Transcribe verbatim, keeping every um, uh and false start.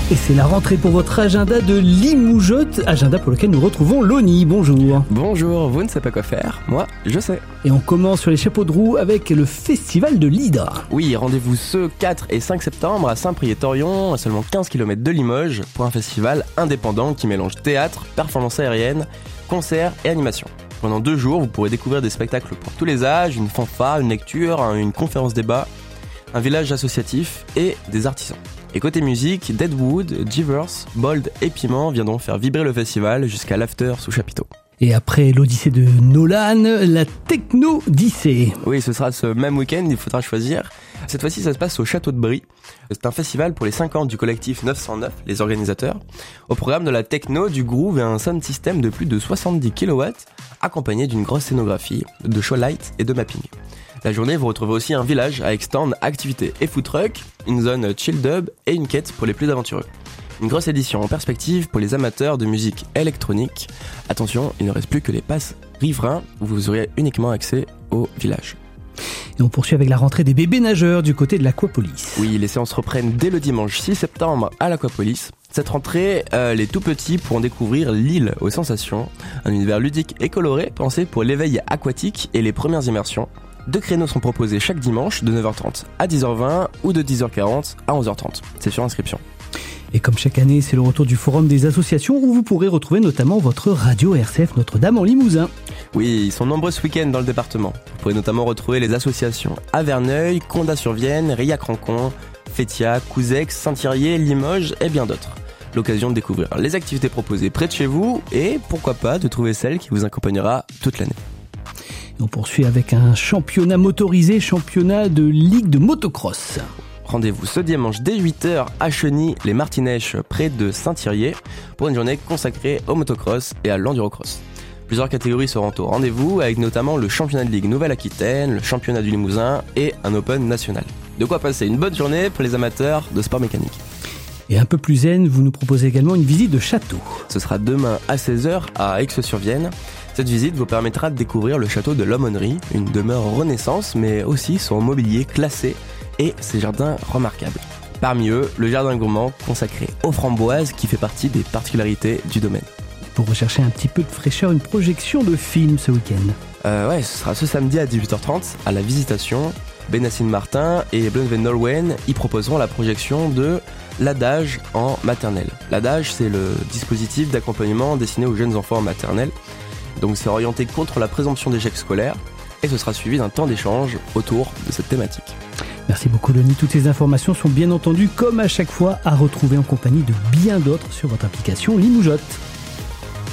Et c'est la rentrée pour votre agenda de Limoujotte, agenda pour lequel nous retrouvons Loni. Bonjour. Bonjour, vous ne savez pas quoi faire, moi je sais. Et on commence sur les chapeaux de roue avec le festival de l'Hydre. Oui, rendez-vous ce quatre et cinq septembre à Saint-Priest-Torillon, à seulement quinze kilomètres de Limoges, pour un festival indépendant qui mélange théâtre, performance aérienne, concerts et animation. Pendant deux jours, vous pourrez découvrir des spectacles pour tous les âges, une fanfare, une lecture, une conférence débat, un village associatif et des artisans. Et côté musique, Deadwood, Givers, Bold et Piment viendront faire vibrer le festival jusqu'à l'after sous chapiteau. Et après l'Odyssée de Nolan, la Techno-Dyssée. Oui, ce sera ce même week-end, il faudra choisir. Cette fois-ci, ça se passe au Château de Brie. C'est un festival pour les cinquante du collectif neuf cent neuf, les organisateurs. Au programme de la techno, du groove et un sound system de plus de soixante-dix kilowatts, accompagné d'une grosse scénographie, de show light et de mapping. La journée, vous retrouvez aussi un village avec stand, activités et food truck, une zone chill dub et une quête pour les plus aventureux. Une grosse édition en perspective pour les amateurs de musique électronique. Attention, il ne reste plus que les passes riverains où vous aurez uniquement accès au village. Et on poursuit avec la rentrée des bébés nageurs du côté de l'Aquapolis. Oui, les séances reprennent dès le dimanche six septembre à l'Aquapolis. Cette rentrée, euh, les tout petits pourront découvrir l'île aux sensations, un univers ludique et coloré pensé pour l'éveil aquatique et les premières immersions. Deux créneaux sont proposés chaque dimanche de neuf heures trente à dix heures vingt ou de dix heures quarante à onze heures trente. C'est sur inscription. Et comme chaque année, c'est le retour du forum des associations où vous pourrez retrouver notamment votre radio R C F Notre-Dame en Limousin. Oui, ils sont nombreux ce week-end dans le département. Vous pourrez notamment retrouver les associations à Verneuil, Condat-sur-Vienne, Riac-Rancon, Fétia, Couzex, Saint-Thirier, Limoges et bien d'autres. L'occasion de découvrir les activités proposées près de chez vous et pourquoi pas de trouver celle qui vous accompagnera toute l'année. Et on poursuit avec un championnat motorisé, championnat de ligue de motocross. Rendez-vous ce dimanche dès huit heures à Cheny-les-Martinèches près de Saint-Thirier pour une journée consacrée au motocross et à l'endurocross. Plusieurs catégories seront au rendez-vous avec notamment le championnat de ligue Nouvelle-Aquitaine, le championnat du Limousin et un Open national. De quoi passer une bonne journée pour les amateurs de sport mécanique. Et un peu plus zen, vous nous proposez également une visite de château. Ce sera demain à seize heures à Aix-sur-Vienne. Cette visite vous permettra de découvrir le château de l'Aumônerie, une demeure Renaissance, mais aussi son mobilier classé et ses jardins remarquables. Parmi eux, le jardin gourmand consacré aux framboises qui fait partie des particularités du domaine. Pour rechercher un petit peu de fraîcheur, une projection de film ce week-end. Euh, ouais, ce sera ce samedi à dix-huit heures trente à la Visitation. Bénassine Martin et Blunven Norwen y proposeront la projection de l'adage en maternelle. L'adage, c'est le dispositif d'accompagnement destiné aux jeunes enfants en maternelle. Donc c'est orienté contre la présomption d'échec scolaire et ce sera suivi d'un temps d'échange autour de cette thématique. Merci beaucoup Loni, toutes ces informations sont bien entendu comme à chaque fois à retrouver en compagnie de bien d'autres sur votre application Limoujotte.